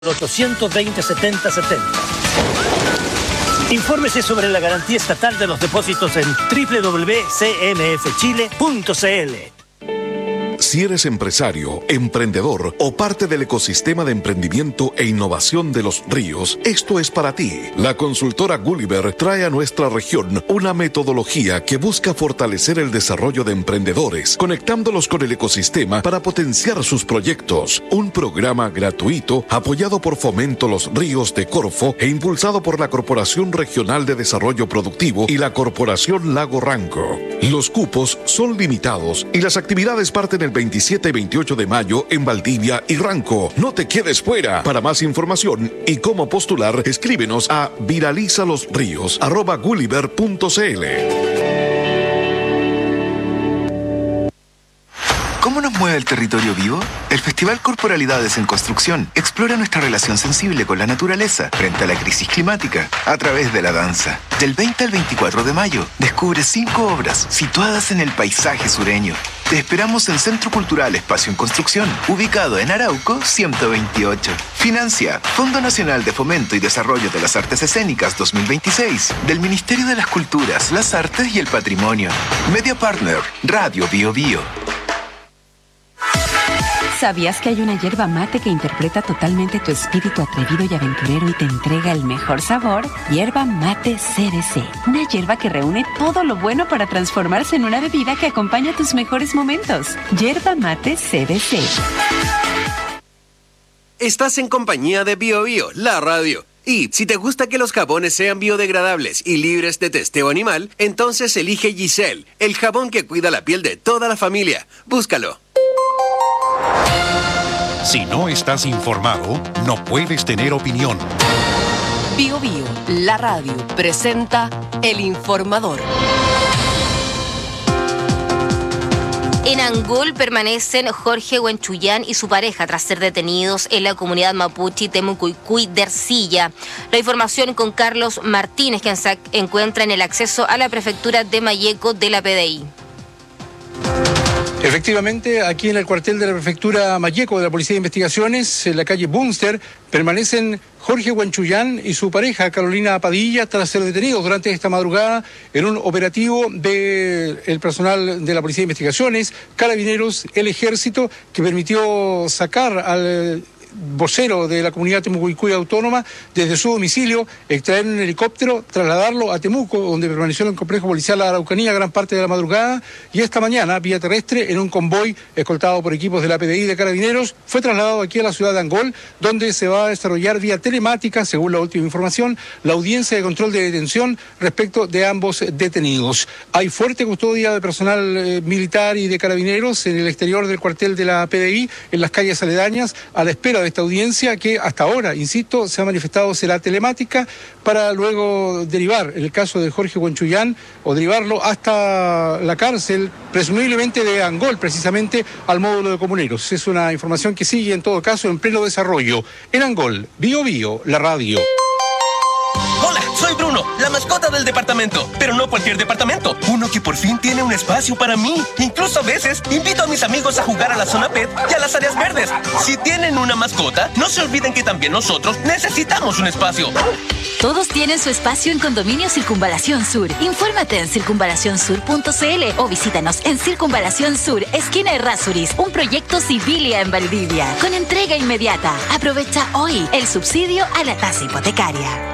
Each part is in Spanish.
820-7070. Infórmese sobre la garantía estatal de los depósitos en www.cmfchile.cl. Si eres empresario, emprendedor o parte del ecosistema de emprendimiento e innovación de Los Ríos, esto es para ti. La consultora Gulliver trae a nuestra región una metodología que busca fortalecer el desarrollo de emprendedores, conectándolos con el ecosistema para potenciar sus proyectos. Un programa gratuito apoyado por Fomento Los Ríos de Corfo e impulsado por la Corporación Regional de Desarrollo Productivo y la Corporación Lago Ranco. Los cupos son limitados y las actividades parten el 27 y 28 de mayo en Valdivia y Ranco. No te quedes fuera. Para más información y cómo postular, escríbenos a viralizalosrios@gulliver.cl. ¿Cómo nos mueve el territorio vivo? El Festival Corporalidades en Construcción explora nuestra relación sensible con la naturaleza frente a la crisis climática a través de la danza. Del 20 al 24 de mayo, descubre 5 obras situadas en el paisaje sureño. Te esperamos en Centro Cultural Espacio en Construcción, ubicado en Arauco 128. Financia Fondo Nacional de Fomento y Desarrollo de las Artes Escénicas 2026 del Ministerio de las Culturas, las Artes y el Patrimonio. Media Partner, Radio Bio Bio. ¿Sabías que hay una yerba mate que interpreta totalmente tu espíritu atrevido y aventurero y te entrega el mejor sabor? Yerba mate CBC. Una yerba que reúne todo lo bueno para transformarse en una bebida que acompaña tus mejores momentos. Yerba mate CBC. Estás en compañía de Bio Bio, la radio. Y si te gusta que los jabones sean biodegradables y libres de testeo animal, entonces elige Giselle, el jabón que cuida la piel de toda la familia. Búscalo. Si no estás informado, no puedes tener opinión. Bio Bio, la radio, presenta El Informador. En Angol permanecen Jorge Huenchuyán y su pareja tras ser detenidos en la comunidad mapuche Temucuicui de Ercilla. La información con Carlos Martínez, quien se encuentra en el acceso a la prefectura de Malleco de la PDI. Efectivamente, aquí en el cuartel de la prefectura Malleco de la Policía de Investigaciones, en la calle Bunster, permanecen Jorge Huanchuyán y su pareja Carolina Padilla tras ser detenidos durante esta madrugada en un operativo del personal de la Policía de Investigaciones, Carabineros, el Ejército, que permitió sacar al vocero de la comunidad Temucuicui Autónoma desde su domicilio, extraer un helicóptero, trasladarlo a Temuco, donde permaneció en el complejo policial La Araucanía gran parte de la madrugada, y esta mañana, vía terrestre, en un convoy escoltado por equipos de la PDI de Carabineros, fue trasladado aquí a la ciudad de Angol, donde se va a desarrollar vía telemática, según la última información, la audiencia de control de detención respecto de ambos detenidos. Hay fuerte custodia de personal militar y de Carabineros en el exterior del cuartel de la PDI, en las calles aledañas, a la espera de esta audiencia que hasta ahora, insisto, se ha manifestado será telemática para luego derivar, en el caso de Jorge Huanchuyán, o derivarlo hasta la cárcel, presumiblemente de Angol, precisamente al módulo de comuneros. Es una información que sigue en todo caso en pleno desarrollo. En Angol, Bio Bio, la radio. Hola, soy Bruno, la mascota del departamento, pero no cualquier departamento, uno que por fin tiene un espacio para mí. Incluso a veces invito a mis amigos a jugar a la zona pet y a las áreas verdes. Si tienen una mascota, no se olviden que también nosotros necesitamos un espacio. Todos tienen su espacio en Condominio Circunvalación Sur. Infórmate en circunvalacionsur.cl o visítanos en Circunvalación Sur, esquina Errázuriz, un proyecto Civilia en Valdivia, con entrega inmediata. Aprovecha hoy el subsidio a la tasa hipotecaria.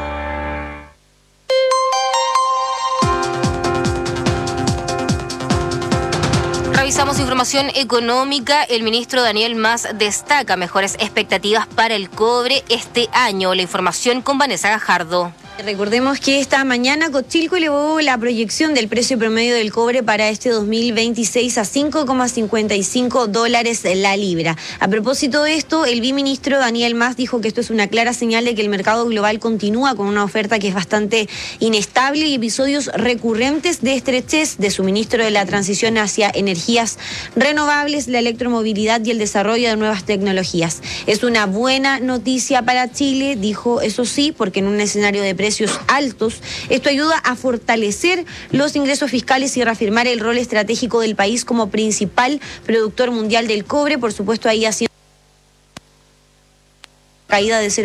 Revisamos información económica. El ministro Daniel Mas destaca mejores expectativas para el cobre este año. La información con Vanessa Gajardo. Recordemos que esta mañana Cochilco elevó la proyección del precio promedio del cobre para este 2026 a $5,55 la libra. A propósito de esto, el viceministro Daniel Mas dijo que esto es una clara señal de que el mercado global continúa con una oferta que es bastante inestable y episodios recurrentes de estrechez de suministro de la transición hacia energías renovables, la electromovilidad y el desarrollo de nuevas tecnologías. Es una buena noticia para Chile, dijo, eso sí, porque en un escenario de precios altos, esto ayuda a fortalecer los ingresos fiscales y reafirmar el rol estratégico del país como principal productor mundial del cobre. Por supuesto, ahí haciendo caída de